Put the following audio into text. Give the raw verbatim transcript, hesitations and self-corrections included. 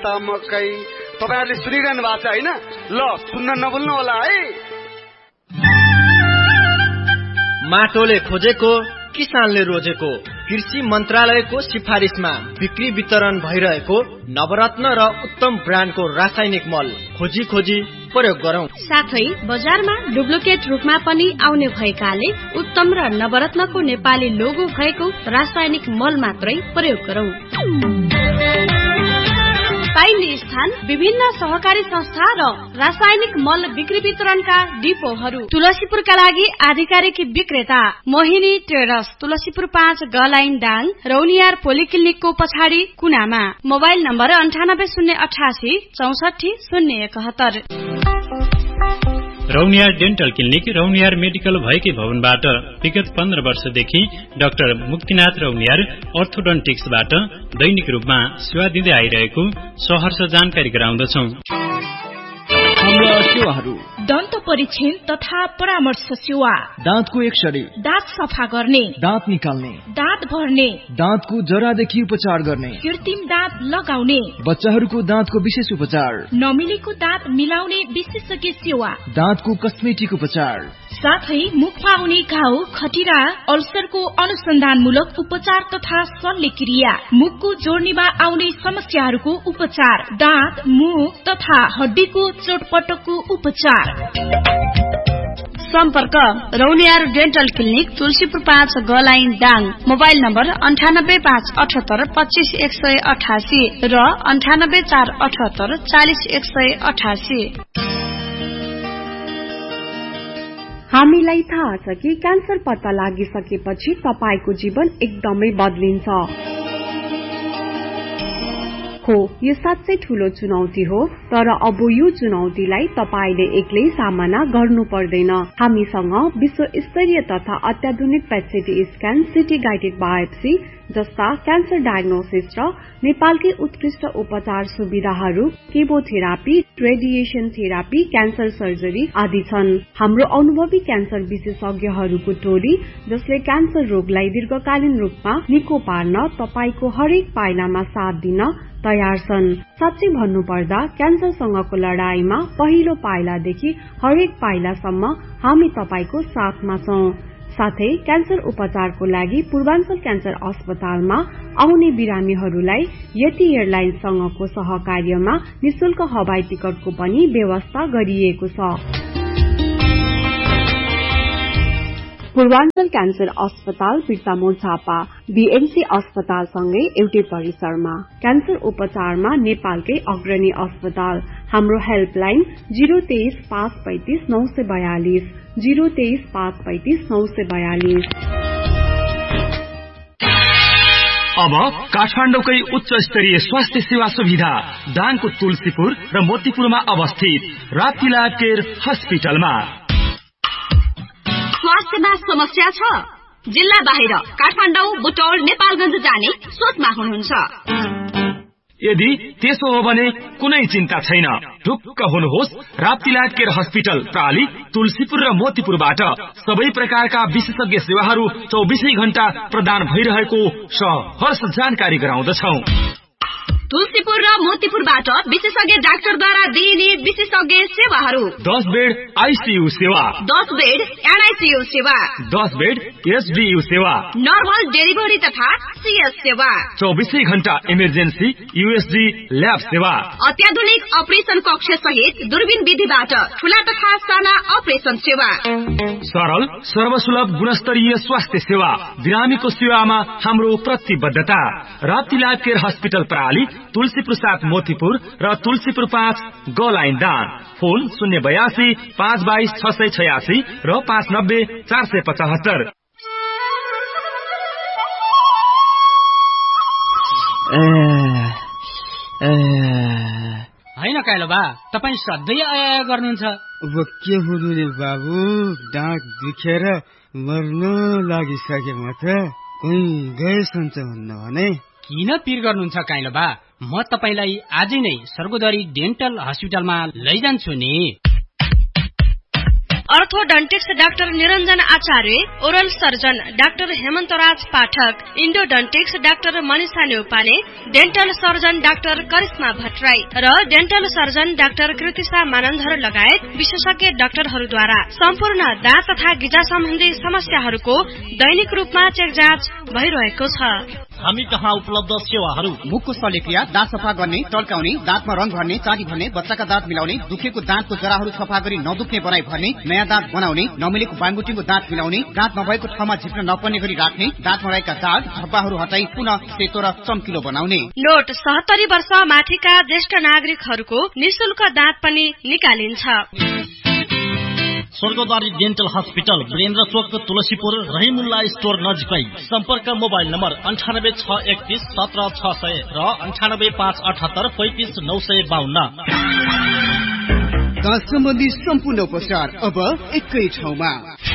त मकै। तपाईहरुले सुनिरहनु भएको छ हैन? ल सुन्न नभुल्नु होला है। माटोले खोजेको किसानले रोजेको कृषि मन्त्रालयको सिफारिसमा बिक्री वितरण भइरहेको नवरत्न र उत्तम ब्रान्डको रासायनिक मल खोजी खोजी प्रयोग गरौं। साथै बजारमा डुप्लिकेट रूपमा पनि आउने भएकाले उत्तम र नवरत्नको नेपाली लोगो भएको रासायनिक मल मात्रै प्रयोग गरौं। पाइने स्थान विभिन्न सहकारी संस्था र रासायनिक मल बिक्री वितरणका डिपोहरू। तुलसीपुरका लागि आधिकारिक विक्रेता मोहिनी ट्रेडर्स, तुलसीपुर पाँच गलाइन दाङ, रौनियार पोलिक्लिनिकको पछाडि कुनामा। मोबाइल नम्बर अन्ठानब्बे शून्य अठासी चौसठी शून्य एकहत्तर। Rauniyar dental clinic Rauniyar medical भएकै भवनबाट विगत पन्ध्र वर्षदेखि डाक्टर मुक्तिनाथ रौनियार अर्थोडन्टिक्सबाट दैनिक रूपमा सेवा दिँदै आइरहेको सहर्ष जानकारी गराउँदछौं। हाम्रा सेवाहरू दन्त परीक्षण तथा परामर्श सेवा, दाँतको एक्सरे, दाँत सफा गर्ने, दाँत निकाल्ने, दाँत भर्ने, दाँतको जरादेखि उपचार गर्ने, कृत्रिम दाँत लगाउने, बच्चाहरूको दाँतको विशेष उपचार, नमिलेको दाँत मिलाउने विशेषज्ञ सेवा, दाँतको कस्मेटिक उपचार, साथै मुखमा आउने घाउ, खटिरा, अल्सरको अनुसन्धानमूलक उपचार तथा शल्यक्रिया, मुखको जोड्नीमा आउने समस्याहरूको उपचार, दाँत, मुख तथा हड्डीको चोटपटकको उपचार। सम्पर्क रौनियार डेन्टल क्लिनिक, तुलसीपुर पाँच गलाइन दाङ। मोबाइल नम्बर अन्ठानब्बे पाँच अठहत्तर पच्चीस एक सय अठासी र अन्ठानब्बे चार अठहत्तर चालिस एक सय अठासी। हामीलाई थाहा छ कि क्यान्सर पत्ता लागिसकेपछि तपाईको जीवन एकदमै बदलिन्छ। हो, यो साँच्चै ठूलो चुनौती हो, तर अब यो चुनौतीलाई तपाईले एक्लै सामना गर्नु पर्दैन। हामीसँग विश्व स्तरीय तथा अत्याधुनिक पेट स्क्यान, सिटी गाइडेड बायोप्सी जस्ता क्यान्सर डायग्नोसिस र नेपालकै उत्कृष्ट उपचार सुविधाहरू, chemotherapy, radiation therapy, cancer surgery आदि छन्। हाम्रो अनुभवी क्यान्सर विशेषज्ञहरूको टोली जसले क्यान्सर रोगलाई दीर्घकालीन रूपमा निको पार्न तपाईको हरेक पाइलामा साथ दिन तयार छन्। साँच्चै भन्नुपर्दा क्यान्सरसँगको लडाईमा पहिलो पाइलादेखि हरेक पाइलासम्म हामी तपाईको साथमा छौं। साथै क्यान्सर उपचारको लागि पूर्वाञ्चल क्यान्सर अस्पतालमा आउने बिरामीहरूलाई यति एयरलाइन्ससँगको सहकार्यमा निशुल्क हवाई टिकटको पनि व्यवस्था गरिएको छ। पूर्वाञ्चल क्यान्सर अस्पताल बिर्तामोड झापा बीएमसी अस्पतालसँगै एउटै परिसरमा। क्यान्सर उपचारमा नेपालकै अग्रणी अस्पताल। हाम्रो हेल्पलाइन जीरो तेइस पाँच पैंतिस नौ सय बयालिस जीरो तेइस पाँच पैंतिस नौ सय बयालिस। अब काठमाडौँकै उच्च स्तरीय स्वास्थ्य सेवा सुविधा दाङको तुलसीपुर र मोतीपुरमा अवस्थित राप्ती केयर हस्पिटलमा। स्वास्थ्यमा समस्या छ? जिल्ला बाहिर काठमाडौँ, बुटौल, नेपालगञ्ज जाने सोचमा हुनुहुन्छ? यदि त्यसो हो भने कुनै चिन्ता छैन। ढुक्क हुनुहोस्, राप्तीलाट केयर हस्पिटल प्राली तुलसीपुर र मोतीपुरबाट सबै प्रकारका विशेषज्ञ सेवाहरू चौबीसै घण्टा प्रदान भइरहेको सहर्ष जानकारी गराउँदछौं। तुलसीपुर र मोतीपुरबाट विशेषज्ञ डाक्टरद्वारा दिइने विशेषज्ञ सेवाहरू: दस बेड आईसीयू सेवा, दस बेड एनआईसीयू सेवा, दस बेड एसडीयू सेवा, नर्मल डेलिभरी तथा सीएस सेवा, चौबीसै घण्टा इमर्जेन्सी यूएसजी ल्याब सेवा, अत्याधुनिक अपरेशन कक्ष सहित दूरबीन विधिबाट ठूला तथा साना अपरेशन सेवा, सरल सर्वसुलभ गुणस्तरीय स्वास्थ्य सेवा। बिरामीको सेवामा हाम्रो प्रतिबद्धता। राप्तीलाट केयर हस्पिटल प्राली तुलसीपुर सात मोतीपुर र तुलसीपुर पाँच गलाइन दाङ। फोन शून्य बयासी पाँच बाइस छ सय छयासी र पाँच नब्बे चार सय पचहत्तर। होइन काइलो बा, तपाईँ सधैँ आया गर्नुहुन्छ? अब के हुनु रे बाबु, डाँट दुखेर मर्न लागिसके म त। कहीँ गए सन्च भन्न भने। किन पिर गर्नुहुन्छ काइलो बा? म तपाईलाई आजै नै सर्गोदरी डेन्टल हस्पिटलमा लैजान्छु नि। अर्थोडन्टिक्स डाक्टर निरञ्जन आचार्य, ओरल सर्जन डाक्टर हेमन्तराज पाठक, इन्डोडन्टिक्स doctor Manisha Neupane, dental surgeon doctor Karishma Bhattarai र dental surgeon doctor Kritisha Manandhar लगायत विशेषज्ञ डाक्टरहरूद्वारा सम्पूर्ण दाँत तथा गिजा सम्बन्धी समस्याहरूको दैनिक रूपमा चेक जाँच भइरहेको छ। हामी कहाँ उपलब्ध सेवाहरू: मुखको शल्यक्रिया, दाँत सफा गर्ने, टल्काउने, दाँतमा रंग भर्ने, चाटी भर्ने, बच्चाका दाँत मिलाउने, दुखेको दाँतको जराहरू सफा गरी नदुख्ने बनाई भर्ने, नयाँ दाँत बनाउने, नमिलेको बाङगुटीको दाँत मिलाउने, दाँत नभएको ठाउँमा झिक्न नपर्ने गरी राख्ने, दाँतमा रहेका दाग धब्बाहरू हटाई पुनः सेतो र चम्किलो बनाउने। नोट सत्तरी वर्ष माथिका ज्येष्ठ नागरिकहरूको निशुल्क दाँत पनि निकालिन्छ। स्वर्गद्वारी डेन्टल हस्पिटल, वीरेन्द्र चोक, तुलसीपुर, रहिमुल्ला स्टोर नजिकै। सम्पर्क मोबाइल नम्बर अन्ठानब्बे छ एकतीस सत्र छ सय र अन्ठानब्बे पाँच अठहत्तर पैंतिस नौ सय बाहन्न। दाँत सम्बन्धी सम्पूर्ण उपचार अब एकै ठाउँमा।